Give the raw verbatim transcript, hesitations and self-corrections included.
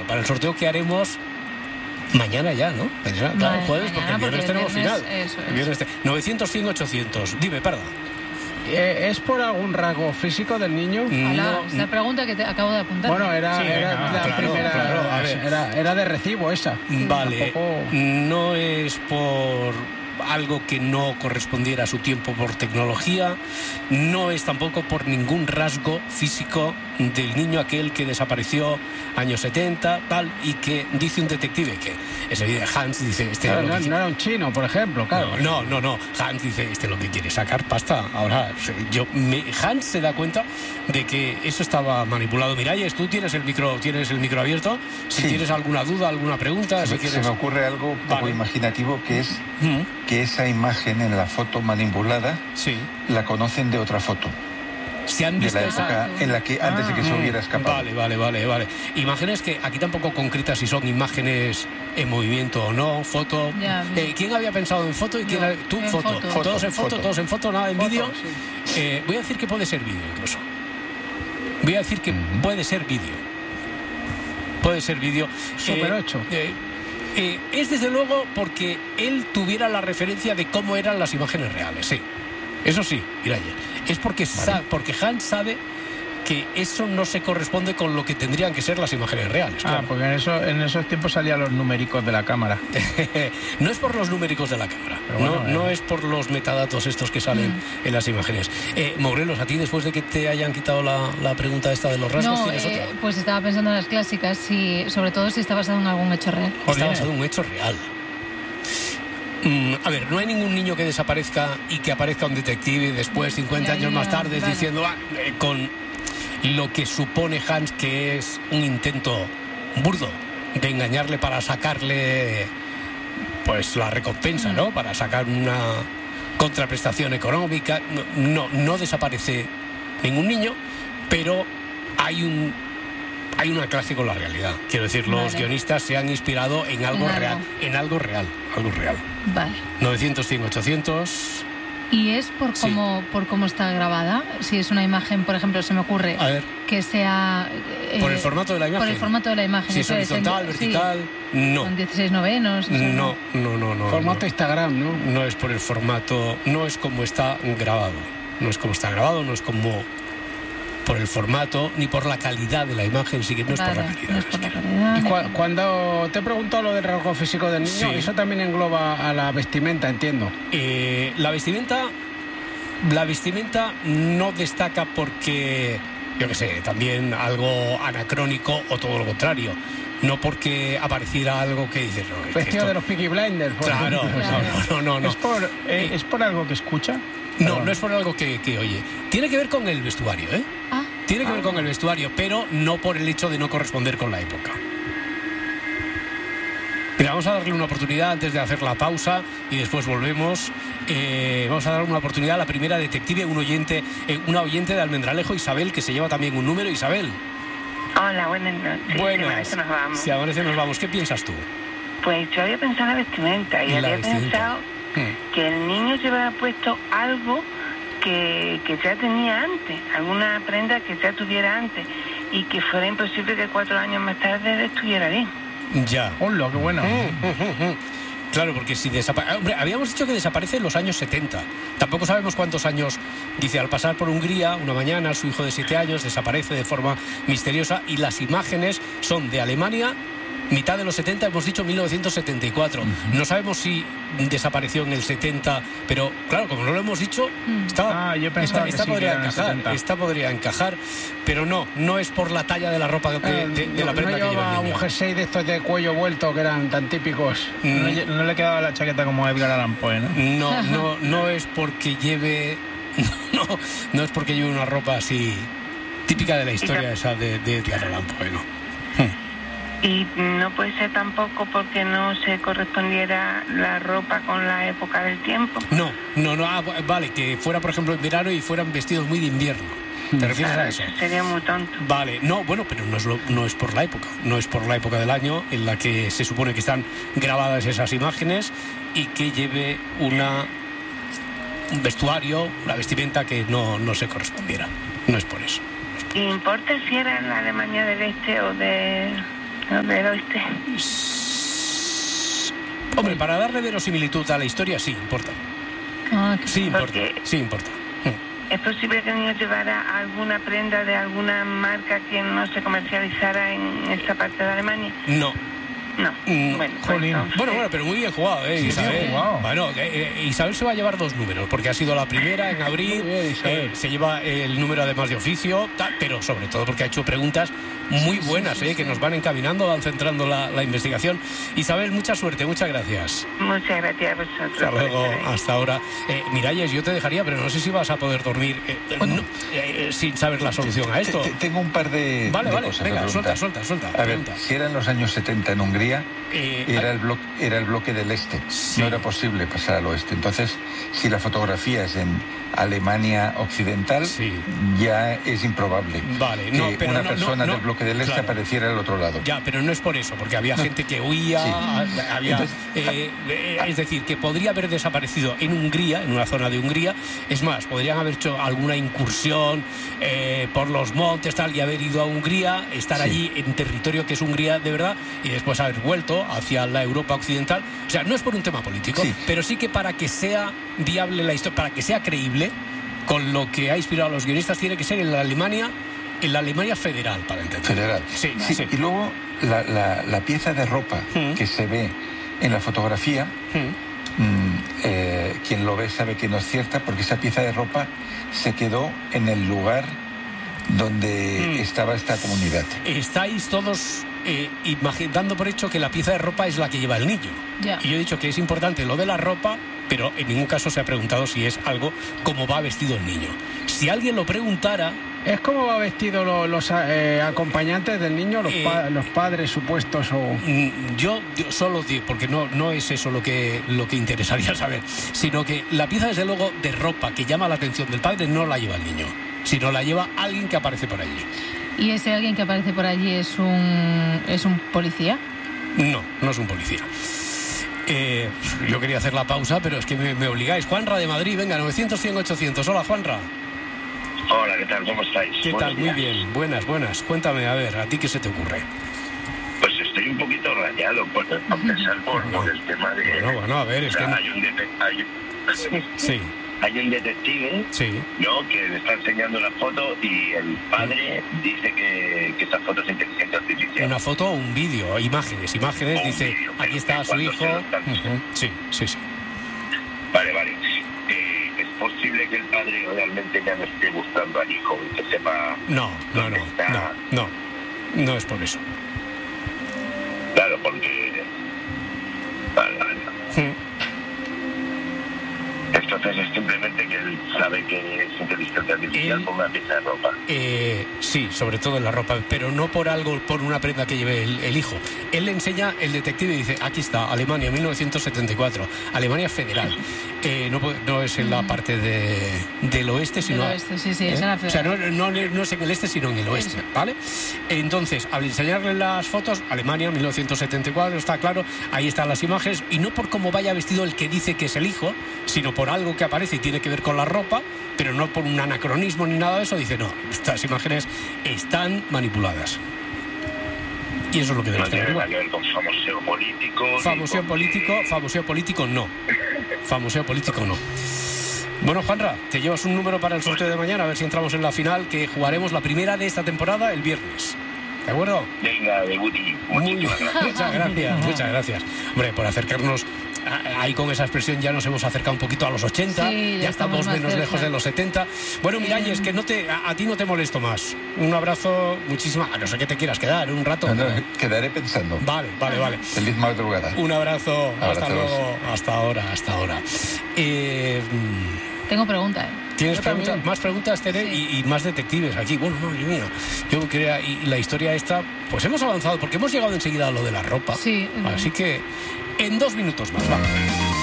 para el sorteo que haremos mañana ya, ¿no? Claro, Vale, jueves, porque el viernes tenemos viernes, final. eso es. El viernes te... novecientos, cien, ochocientos. Dime, perdón. Eh, ¿Es por algún rasgo físico del niño? Hola, No, es la pregunta que te acabo de apuntar. Bueno, era, Sí, era venga, la claro, primera. claro, a ver. Era, era de recibo esa. Vale, Tampoco- no es por algo que no correspondiera a su tiempo por tecnología, no es tampoco por ningún rasgo físico del niño aquel que desapareció años setenta, tal, y que dice un detective que ese vídeo Hans dice, este Claro, lo no, que no era un chino, por ejemplo, claro. No, no, no. Hans dice, este lo que quiere es sacar pasta. Ahora, yo, me, Hans se da cuenta de que eso estaba manipulado. Miralles, tú tienes el micro, tienes el micro abierto. Si Sí. tienes alguna duda, alguna pregunta, Se, si me- quieres. se me ocurre algo un poco Vale. imaginativo, que es Mm, que esa imagen en la foto manipulada sí. la conocen de otra foto, Se han de visto la esa- época en la que antes de que se Mm, hubiera escapado. Vale, vale, vale, vale. Imágenes que aquí tampoco concretas si son imágenes en movimiento o no, foto. Ya, Eh, ¿Quién había pensado en foto y quién Yo, ha- tú en foto. foto. Todos en foto, Foto. todos en foto, nada en Foto, vídeo. sí. Eh, voy a decir que puede ser vídeo incluso. Voy a decir que puede ser vídeo. Puede ser vídeo. Super Eh, ocho. eh, eh, es desde luego porque él tuviera la referencia de cómo eran las imágenes reales, sí. Eso sí, Iraye. Es porque, sa- porque Hans sabe que eso no se corresponde con lo que tendrían que ser las imágenes reales. Ah, Claro. porque en, eso, en esos tiempos salían los numéricos de la cámara. No es por los numéricos de la cámara, Pero no, bueno, no eh. es por los metadatos estos que salen en las imágenes. Eh, Morelos, a ti después de que te hayan quitado la, la pregunta esta de los rasgos, No, ¿tienes eh, otra? pues estaba pensando en las clásicas, si, sobre todo si está basado en algún hecho real. Está Jolines. basado en un hecho real. Mm, a ver, no hay ningún niño que desaparezca y que aparezca un detective después, cincuenta Ya, años ya, más tarde, vale. diciendo ah, eh, con lo que supone Hans que es un intento burdo de engañarle para sacarle pues la recompensa, ¿no? Para sacar una contraprestación económica. No, no, no desaparece ningún niño, pero hay un hay una clase con la realidad. Quiero decir, los Vale. guionistas se han inspirado en algo En algo. real, en algo real, algo real. Vale. novecientos, cien, ochocientos. ¿Y es por Sí. cómo, por cómo está grabada? Si es una imagen, por ejemplo, se me ocurre A ver, que sea... eh, por el formato de la imagen. Por el formato de la imagen. Si es eso en- horizontal, sí, vertical, no. Con dieciséis novenos. eso No, no, no, no. Formato no. Instagram, ¿no? No es por el formato, no es como está grabado. No es como está grabado, no es como por el formato, ni por la calidad de la imagen, sí que no es por la Vale, calidad. no es es por la que- calidad. Y de cua- acuerdo. cuando te he preguntado lo del rasgo físico del niño, Sí. eso también engloba a la vestimenta, entiendo. Eh, la vestimenta, la vestimenta no destaca porque, yo qué sé, también algo anacrónico o todo lo contrario. No porque apareciera algo que dices, no, es que Vestido esto- de los Peaky Blinders, por Claro, ejemplo. no, no, no, no. ¿Es, por, eh, ¿Es por algo que escucha? No, Perdón. no es por algo que, que oye. Tiene que ver con el vestuario, ¿eh? Ah, Tiene que ver con el vestuario, pero no por el hecho de no corresponder con la época. Mira, vamos a darle una oportunidad antes de hacer la pausa y después volvemos. Eh, vamos a dar una oportunidad a la primera detective, un oyente, eh, una oyente de Almendralejo, Isabel, que se lleva también un número. Isabel, Hola, buenas noches. buenas. Si amanece nos vamos. Si amanece nos vamos. ¿Qué piensas tú? Pues yo había pensado en la vestimenta y En la había vestimenta. pensado Hmm. que el niño llevaba puesto algo que, que ya tenía antes, alguna prenda que ya tuviera antes y que fuera imposible que cuatro años más tarde estuviera bien. Ya. ¡Hola, qué bueno! Claro, porque si desaparece... Hombre, habíamos dicho que desaparece en los años setenta. Tampoco sabemos cuántos años. Dice, al pasar por Hungría, una mañana, su hijo de siete años desaparece de forma misteriosa y las imágenes son de Alemania, mitad de los setenta, hemos dicho mil novecientos setenta y cuatro. No sabemos si desapareció en el setenta, pero claro, como no lo hemos dicho, está, Ah, yo pensaba esta, que esta sí, que podría era en el encajar. setenta. Esta podría encajar, pero no, no es por la talla de la ropa, de, de- de Eh, la no- prenda no que lleva llevaba el niño. un jersey de estos de cuello vuelto que eran tan típicos. No, lle- no le quedaba la chaqueta como a Edgar Allan Poe, ¿no? No, no, no es porque lleve, no, no es porque lleve una ropa así típica de la historia esa de, de Edgar Allan Poe, no. Y no puede ser tampoco porque no se correspondiera la ropa con la época del tiempo. No, no, no, ah, vale, que fuera por ejemplo en verano y fueran vestidos muy de invierno. ¿Te refieres Claro, a eso? eso sería muy tonto. Vale, no, bueno, pero no es, lo- no es por la época, no es por la época del año en la que se supone que están grabadas esas imágenes y que lleve una un vestuario, una vestimenta que no, no se correspondiera. No es por eso. ¿Y importa si era en la Alemania del Este o de Del oeste. Hombre, para darle verosimilitud a la historia sí importa. Ah, Sí importa, Porque- sí importa. ¿Es posible que el niño llevara alguna prenda de alguna marca que no se comercializara en esta parte de Alemania? No. No. Mm, Bueno, pues jolín. entonces- Bueno, bueno, pero muy bien jugado, ¿eh, Sí, Isabel? bien jugado. Bueno, eh, eh, Isabel se va a llevar dos números, porque ha sido la primera en abril, Muy bien, Isabel. eh, se lleva el número además de oficio, ta- pero sobre todo porque ha hecho preguntas muy buenas, eh, que nos van encaminando, van centrando la, la investigación. Isabel, mucha suerte, muchas gracias. Muchas gracias a vosotros. Hasta por luego, estar ahí. hasta ahora. Eh, Miralles, yo te dejaría, pero no sé si vas a poder dormir eh, no, eh, sin saber la solución a esto. Te- te- Tengo un par de, Vale, de vale, cosas venga, que suelta, preguntar. suelta, suelta. A ver, pregunta. si eran los años setenta en Hungría, Eh, era ay, el, blo- era el bloque del este. Sí. No era posible pasar al oeste. Entonces, si la fotografía es en Alemania Occidental, Sí. ya es improbable Vale, que no, pero una no, persona no, del no, bloque del este claro. apareciera al otro lado. Ya, pero no es por eso, porque había gente que huía, Sí. había, Entonces, eh, eh, es decir, que podría haber desaparecido en Hungría, en una zona de Hungría. Es más, podrían haber hecho alguna incursión eh, por los montes, tal, y haber ido a Hungría, estar Sí. allí en territorio que es Hungría de verdad, y después haber vuelto hacia la Europa occidental. O sea, no es por un tema político, Sí. pero sí que para que sea viable la historia, para que sea creíble, con lo que ha inspirado a los guionistas, tiene que ser en la Alemania, en la Alemania federal, para entender. Federal. Sí, Sí, sí. Y luego la, la- la pieza de ropa Mm. que se ve en la fotografía, Mm. mm, eh, quien lo ve sabe que no es cierta, porque esa pieza de ropa se quedó en el lugar donde Mm. estaba esta comunidad. Estáis todos eh, imagi- dando por hecho que la pieza de ropa es la que lleva el niño. Ya. Y yo he dicho que es importante lo de la ropa, pero en ningún caso se ha preguntado si es algo como va vestido el niño. Si alguien lo preguntara, ¿Es como va vestido lo- los eh, acompañantes del niño, los, Eh, pa- los padres supuestos o...? mm, yo, yo solo digo, porque no, no es eso lo que, lo que interesaría saber, sino que la pieza, desde luego, de ropa que llama la atención del padre no la lleva el niño, sino la lleva alguien que aparece por allí. ¿Y ese alguien que aparece por allí es un, es un policía? No, no es un policía. Eh, yo quería hacer la pausa, pero es que me, me obligáis. Juanra de Madrid, venga, novecientos, cien, ochocientos. Hola, Juanra. Hola, ¿qué tal? ¿Cómo estáis? ¿Qué Buenos tal? Muy días. bien. Buenas, buenas. Cuéntame, a ver, ¿a ti qué se te ocurre? Pues estoy un poquito rayado, por, a pesar por, por el tema de... Bueno, bueno, a ver, es o sea, que no- hay, un dete- hay, Sí, hay un detective, sí. ¿no?, que le está enseñando la foto y el padre dice que, que esa foto es inteligencia artificial. Una foto o un vídeo, imágenes, imágenes, Un dice, vídeo, pero aquí está que su cuando hijo. se lo están- Ujú, sí, sí, sí. Vale, vale. Eh, ¿Es posible que el padre realmente ya no esté buscando al hijo y que sepa... No, no, dónde no, está? no, no. No es por eso. Claro, porque... Vale, vale. Mm. Entonces es simplemente que él sabe que es inteligencia artificial Él- con una pieza de ropa. Eh, sí, sobre todo en la ropa, pero no por algo, por una prenda que lleve el, el hijo. Él le enseña, el detective dice, aquí está, Alemania, mil novecientos setenta y cuatro, Alemania federal. Eh, no, puede- no es en la parte de, del oeste, sino... Del oeste, sí, sí, es en la O sea, no, federal. no, no es en el este, sino en el oeste, Eso. ¿vale? Entonces, al enseñarle las fotos, Alemania, mil novecientos setenta y cuatro, está claro, ahí están las imágenes, y no por cómo vaya vestido el que dice que es el hijo, sino por algo que aparece y tiene que ver con la ropa, pero no por un anacronismo ni nada de eso, dice, no, estas imágenes están manipuladas. Y eso es lo que No debemos tiene averiguar. nada que ver con famoseo político. ni Famoseo con político, que- famoseo político no. Famoseo político no. Bueno, Juanra, te llevas un número para el sorteo de mañana, a ver si entramos en la final, que jugaremos la primera de esta temporada el viernes. ¿De acuerdo? Venga, de Guti. Muy bien. Muchísimas gracias. Muchas gracias, muchas gracias. Hombre, por acercarnos, a- ahí con esa expresión ya nos hemos acercado un poquito a los ochenta, Sí, ya ya estamos estamos más menos cerca. lejos de los setenta. Bueno, Miralles, que no te, a, a ti no te molesto más. Un abrazo, muchísimas, a no ser que te quieras quedar un rato. No, no, quedaré pensando. Vale, vale, vale. Feliz madrugada. Un abrazo, hasta Abrazos. luego, hasta ahora, hasta ahora. Eh, Tengo pregunta, ¿eh? ¿Tienes Yo preguntas? también. Más preguntas, Tere, Sí. y, y más detectives aquí. Bueno, madre mía. Yo quería, y la historia esta, pues hemos avanzado, porque hemos llegado enseguida a lo de la ropa. Sí. Así que en dos minutos más, vamos.